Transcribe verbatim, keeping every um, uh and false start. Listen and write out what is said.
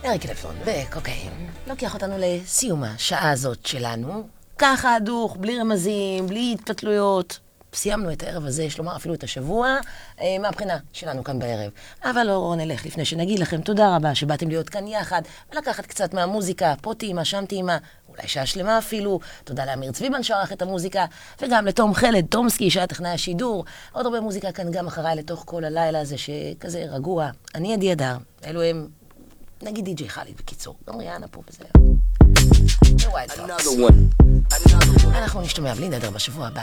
אריק קלפטון בקוקאין לוקח אותנו לסיום השעה הזאת שלנו, ככה דוך, בלי רמזים, בלי התפתלויות. סיימנו את הערב הזה, יש לומר אפילו את השבוע, אה, מהבחינה שלנו כאן בערב. אבל לא נלך לפני שנגיד לכם תודה רבה שבאתם להיות כאן יחד, ולקחת קצת מהמוזיקה, פה טעימה, שם טעימה, אולי שעה שלמה אפילו. תודה לאמיר צביבן שערך את המוזיקה, וגם לתום חלד, תומסקי, שהיה טכנאי השידור. עוד הרבה מוזיקה כאן גם אחריי לתוך כל הלילה הזה, שכזה רגוע. אני עדי אדר, אלו הם, נגיד די-ג'יי חליד בקיצור, גם ריאנה פה וזה. אנחנו נשתמע בלי נדר בשבוע הבא.